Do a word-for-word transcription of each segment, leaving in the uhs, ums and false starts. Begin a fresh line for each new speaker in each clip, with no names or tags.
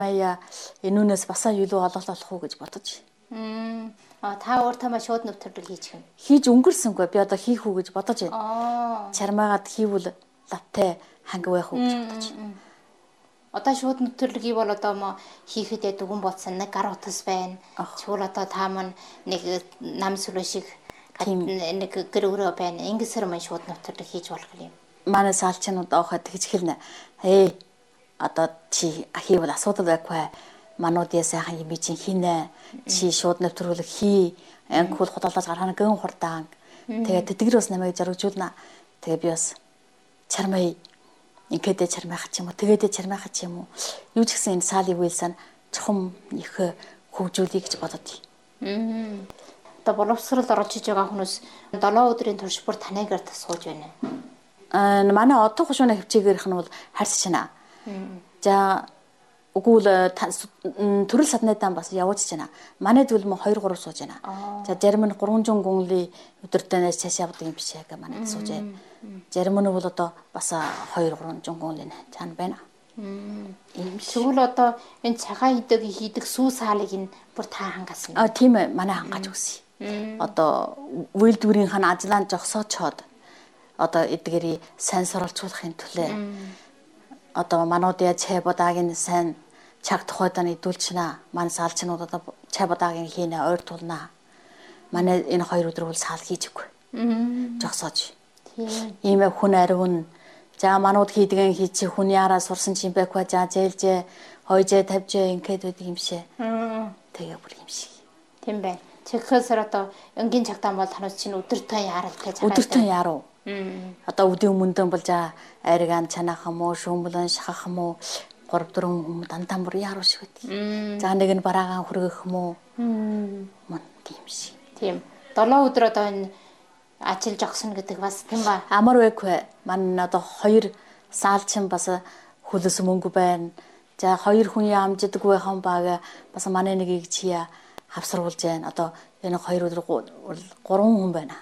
Маяа энүүнээс басаа юу олголт олох уу гэж бодож.
Мм. А та өөр тамаа шууд нэвтрүүлэг хийчих юм.
Хийж өнгөрсөнгүй би одоо хийх үү гэж бодож байна.
Аа.
Чармаагаад хийвэл лавтай ханга байх уу гэж бодож.
Одоо шууд нэвтрүүлэг хийвэл одоо мо хийхэд дүгэн бодсон нэг гар утас байна. Чуул одоо та мань нэг нам сүлээ шиг нэг гэр өрөө байна. Ингэсэр мань шууд нэвтрүүлэг хийж болох юм.
Манай саалчнууд оохад тэгж хэлнэ. Ээ одоо чи хийвэл асуудал байхгүй. Мануудын сайхан юм чи хийнэ. Чи шууд нэвтрүүлэг хий. Ангхул худалдаж гаргана гэн хурдаан. Тэгээд тэтгэр бас намайг жаргажуулна. Тэгээ би бас чармай ингээд чармайхач юм уу. Тэгээд чармайхач юм уу. Юу ч гэсэн энэ саалын үйлсэн чухам их хөгжүүлэе гэж бодод.
Мм. Одоо боловсрол орж иж байгаа хүмүүс долоо өдрийн турш бүр танайгаар тасгууж байна.
Аа манай одоо хушууна хөвчөөгийнх нь бол харьцаж байна. За үгүй л төрөл саднайдан бас явууж байна. Манай зүйл мө хоёр гурав сууж байна. За зарим нь гурван зуун гүнлийн өдөртөнөөс цааш явдаг юм биш яг манай сууж байна. Зарим нь бол одоо бас хоёр гурван зуун гүнлийн цаана байна.
Тэгвэл одоо энэ цагаан идэг хийдэг сүү саалыг нь бүр та хангасан.
Аа тийм ээ манай хангаж өгсөн. Одоо үйлдвэрийнх нь ажлаа жогсоочоод одоо эдгэрийг сайн суралцуулахын төлөө одоо мануудын чай бодаагийн сайн чаг тухайд нь идүүлчихнэ. Манай саалчнууд одоо чай бодаагийн хийнэ ойртуулна. Манай энэ хоёр өдөр бол саал хийж өгөө. Жогсоож. Тийм. Ийм хүн ариун. За манууд хийдгэн хийчих хүн яраа сурсан ч юм байхгүй. За зээлжээ, хойжээ, тавьжээ ингээд байдаг юм шээ. Тэгээ бүр юм шиг.
Тийм бай. Чихээсэр одоо өнгийн цагтаан бол танаас чинь өдөртөө яарал гэж
хараад. Өдөртөө яруу. Одоо үдийн өмнөдөн бол за айргаан чанах юм уу, шүүмбэлэн шахах юм уу, гурав дөрвөн хүмүүс дандаа бүр яруу шиг байдаг. За нэг нь бараагаан хүргэх юм уу. Мөн тийм шиг.
Тийм. Долоо өдөр одоо энэ ажил жогсон гэдэг бас тийм ба.
Амар байхгүй. Манай одоо хоёр саалчин бас хөлөс мөнгө байна. За хоёр хүн амждаг байхан баг бас манай нэгийг чия хавсруулж байна. Одоо энэ хоёр өдөр гурван хүн байна.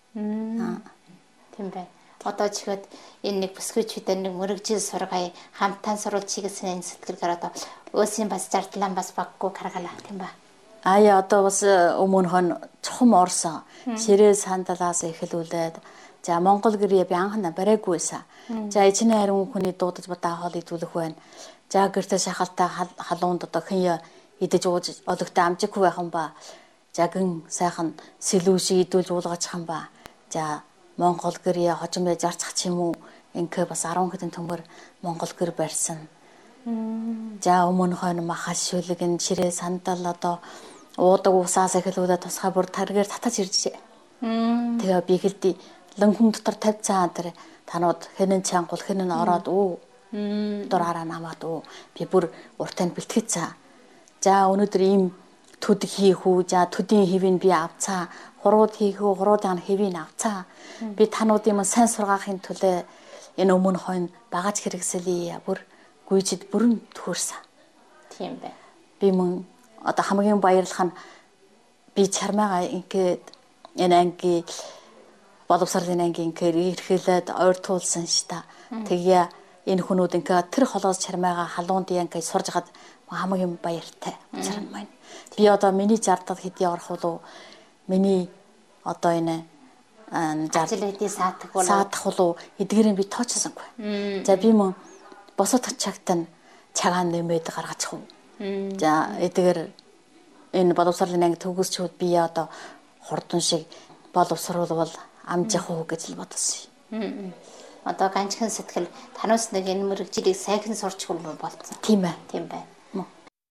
Тийм бай. Одоо чихэд энэ нэг бүсгүйчүүдээр нэг мөрөгжил сургая хамтан сурвалж хийгээсэн сэтгэлгээр одоо өөсийн бас зардлан бас баггүй гаргалаа тийм ба.
Аа одоо бас өмнө хон чухам орсон. Ширээ сандалаас эхлүүлээд за Монгол гэрээ би анхна барайгүйсэн. За ичнэ харин хүний дуудаж бата хоол идүүлэх байна. За гэртээ шахалтай халуунд одоо хэн идэж ууж ологтой амжиггүй байхан ба. За гэн сайхан сэлүү шиг идүүлж уулгаж хам ба. За Монгол гэрээ хожимээ зарцах ч юм уу ингээ бас арван хэдэн төмөр Монгол гэр барьсан. За өмнө хойно махал шүлгэн ширээ сандал одоо уудаг усаас эхлүүлээд тусгай бүр таргаар татаж иржээ. Тэгээ би хэлдий ланхүн дотор тавь цаа тэр танууд хэнэн чангул хэнэн ороод уу дураараа намаад уу би бүр уртаа бэлтгэж цаа. За өнөөдөр ийм төд хийх үү за төдийн хэвийг би авцаа хурууд хийх үү хуруудын хэвийг авцаа би тануудын маань сайн сургаахын төлөө энэ өмнө хойно багаж хэрэгсэлээ бүр гүйжид бүрэн төхөрсөн.
Тийм бай.
Би мөн одоо хамгийн баярлах нь би чармайгаа ингээд энэ анги боловсролын анги ингээд эрхэлээд ойртуулсан ш та. Тэгээ энэ хүмүүс ингээд тэр холоос чармайгаа халуунд ингээд сурж хаад хамгийн баяртай чарм маань. Би одоо миний зардал хэдий орох болов миний одоо энэ
зарлалын саатах болов
саатах болов эдгээрээ би тоочсонгүй. За би мөн босоод чагт нь цагаан нэмээд гаргачих уу. За эдгээр энэ боловсролын анги төгсчүүд би одоо хурдан шиг боловсруулбал амжих уу гэж л бодсон.
Одоо ганцхан сэтгэл танаас нэг энэ мөрөгжлийг сайхан сурч хүлмэн болцсон.
Тийм ээ.
Тийм бай.